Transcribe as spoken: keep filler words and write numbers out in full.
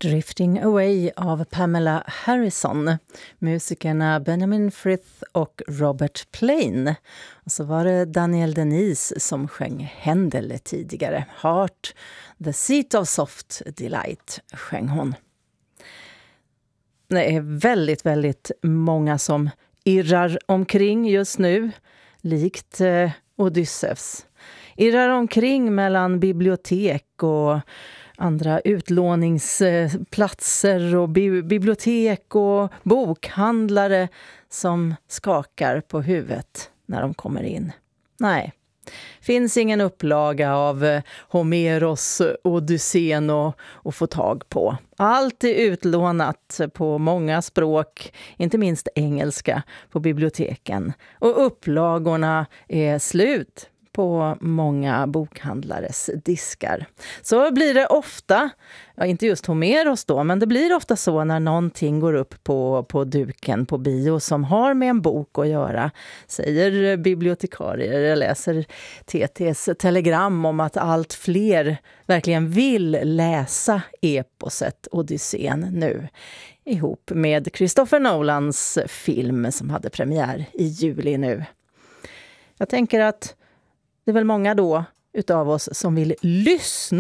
Drifting Away av Pamela Harrison. Musikerna Benjamin Frith och Robert Plain. Och så var det Danielle Denise som sjöng Händel tidigare. Heart, The Seat of Soft Delight sjöng hon. Det är väldigt, väldigt många som irrar omkring just nu, likt eh, Odysseus. Irrar omkring mellan bibliotek och andra utlåningsplatser och bi- bibliotek och bokhandlare som skakar på huvudet när de kommer in. Nej, finns ingen upplaga av Homeros Odysseen att få tag på. Allt är utlånat på många språk, inte minst engelska, på biblioteken. Och upplagorna är slut på många bokhandlares diskar. Så blir det ofta, ja, inte just Homeros då, men det blir ofta så när någonting går upp på, på duken på bio som har med en bok att göra, säger bibliotekarier. Jag läser T T:s telegram om att allt fler verkligen vill läsa eposet Odysseen nu, ihop med Christopher Nolans film som hade premiär i juli nu. Jag tänker att det är väl många då utav oss som vill lyssna